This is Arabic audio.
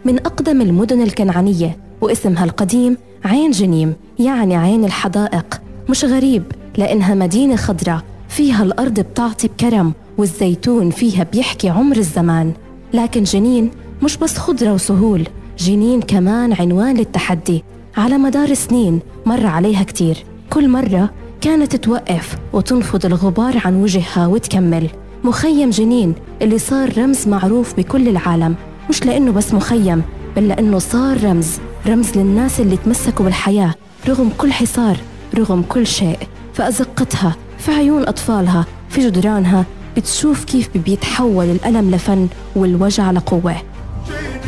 من أقدم المدن الكنعانية، واسمها القديم عين جنيم، يعني عين الحدائق. مش غريب لأنها مدينة خضراء فيها الأرض بتعطي بكرم، والزيتون فيها بيحكي عمر الزمان. لكن جنين مش بس خضرة وسهول، جنين كمان عنوان للتحدي. على مدار سنين مر عليها كتير، كل مرة كانت توقف وتنفض الغبار عن وجهها وتكمل. مخيم جنين اللي صار رمز معروف بكل العالم، مش لأنه بس مخيم، بل لأنه صار رمز للناس اللي تمسكوا بالحياة رغم كل حصار، رغم كل شيء. فأزقتها في عيون أطفالها، في جدرانها بتشوف كيف بيتحول الألم لفن والوجع لقوة.